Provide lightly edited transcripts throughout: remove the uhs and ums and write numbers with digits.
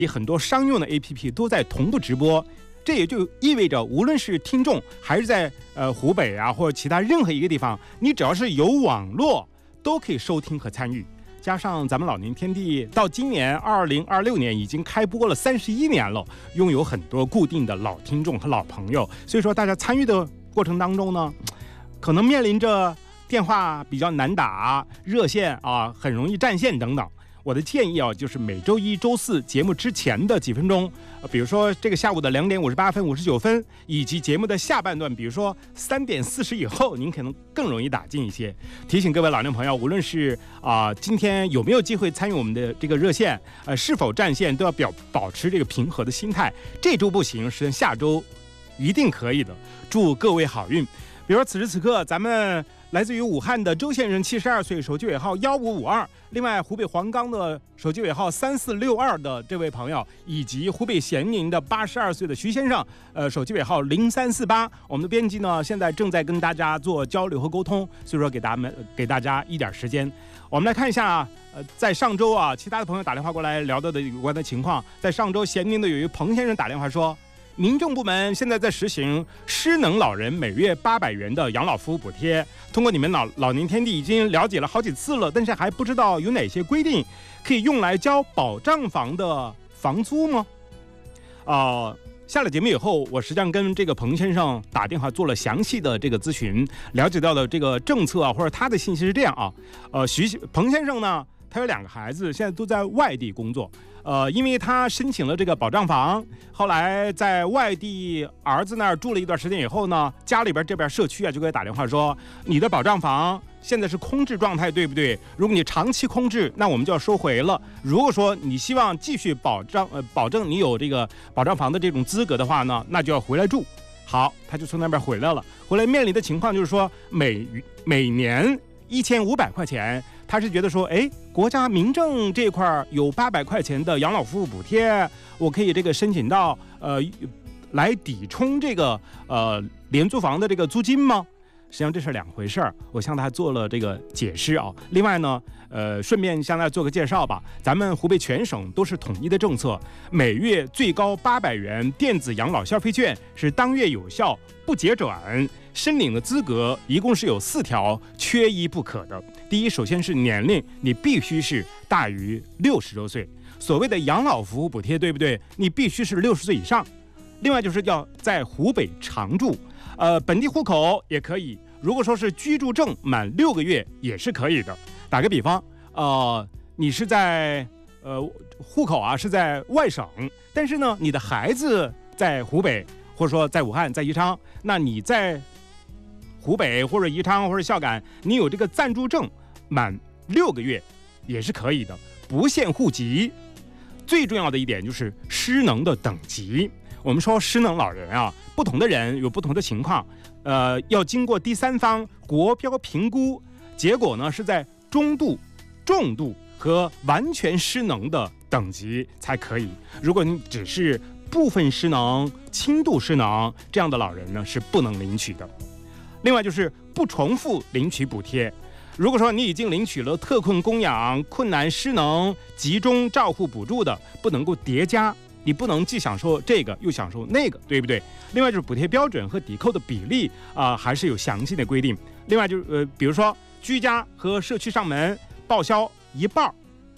很多商用的 APP 都在同步直播，这也就意味着无论是听众还是在湖北啊或者其他任何一个地方，你只要是有网络都可以收听和参与。加上咱们老年天地到今年2026年已经开播了31年了，拥有很多固定的老听众和老朋友，所以说大家参与的过程当中呢，可能面临着电话比较难打，热线啊很容易占线等等。我的建议啊，就是每周一、周四节目之前的几分钟，比如说这个下午的2点58分、59分，以及节目的下半段，比如说3点40以后，您可能更容易打进一些。提醒各位老年朋友，无论是今天有没有机会参与我们的这个热线，是否占线，都要保持这个平和的心态。这周不行，实际上下周一定可以的。祝各位好运。比如说此时此刻，咱们来自于武汉的周先生72岁，手机尾号1552，另外湖北黄冈的手机尾号3462的这位朋友，以及湖北咸宁的82岁的徐先生，手机尾号0348。我们的编辑呢现在正在跟大家做交流和沟通，所以说给大家一点时间。我们来看一下在上周啊，其他的朋友打电话过来聊到的有关的情况。在上周咸宁的有一位彭先生打电话说，民政部门现在在实行失能老人每月800元的养老服务补贴，通过你们老年天地已经了解了好几次了，但是还不知道有哪些规定可以用来交保障房的房租吗？下了节目以后，我实际上跟这个彭先生打电话做了详细的这个咨询，了解到的这个政策啊或者他的信息是这样啊，彭先生呢，他有2个孩子，现在都在外地工作。因为他申请了这个保障房，后来在外地儿子那儿住了一段时间以后呢，家里边这边社区啊就给他打电话说，你的保障房现在是空置状态，对不对？如果你长期空置，那我们就要收回了。如果说你希望继续保证你有这个保障房的这种资格的话呢，那就要回来住。好，他就从那边回来了，回来面临的情况就是说每年1500块钱。他是觉得说，国家民政这块有800块钱的养老服务补贴，我可以这个申请到来抵充这个廉租房的这个租金吗？实际上这是2回事儿，我向他做了这个解释啊。另外呢，顺便向大家做个介绍吧。咱们湖北全省都是统一的政策，每月最高800元电子养老消费券是当月有效，不结转。申领的资格一共是有4条，缺一不可的。第一，首先是年龄，你必须是大于60周岁。所谓的养老服务补贴，对不对？你必须是60岁以上。另外就是要在湖北常住，本地户口也可以。如果说是居住证满6个月也是可以的。打个比方，你是在户口啊是在外省，但是呢你的孩子在湖北，或者说在武汉，在宜昌，那你在湖北或者宜昌或者孝感，你有这个暂住证满6个月也是可以的，不限户籍。最重要的一点就是失能的等级。我们说失能老人啊，不同的人有不同的情况，要经过第三方国标评估，结果呢是在中度、重度和完全失能的等级才可以。如果你只是部分失能、轻度失能，这样的老人呢是不能领取的。另外就是不重复领取补贴。如果说你已经领取了特困供养、困难失能、集中照护补助的，不能够叠加，你不能既享受这个又享受那个，对不对？另外就是补贴标准和抵扣的比例还是有详细的规定。另外就是比如说居家和社区上门报销一半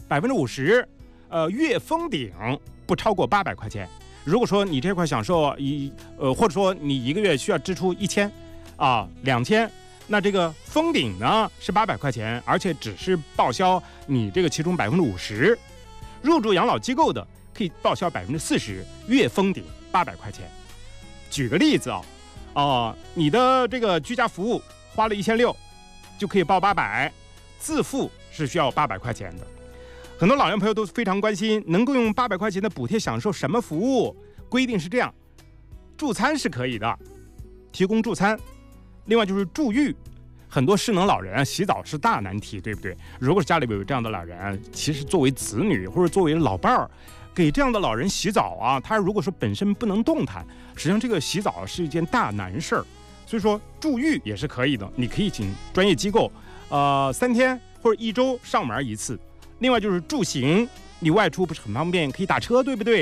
，50%，月封顶不超过800块钱。如果说你这块享受或者说你1个月需要支出1000。2000，那这个封顶呢是800块钱，而且只是报销你这个其中50%。入住养老机构的可以报销40%，月封顶800块钱。举个例子你的这个居家服务花了1600，就可以报800，自付是需要800块钱的。很多老年朋友都非常关心，能够用800块钱的补贴享受什么服务？规定是这样，住餐是可以的，提供住餐。另外就是住浴，很多失能老人洗澡是大难题，对不对？如果是家里有这样的老人，其实作为子女或者作为老伴儿，给这样的老人洗澡他如果说本身不能动弹，实际上这个洗澡是一件大难事儿。所以说住浴也是可以的，你可以请专业机构，3天或者1周上门1次。另外就是住行， 你外出不是很方便，可以打车，对不对？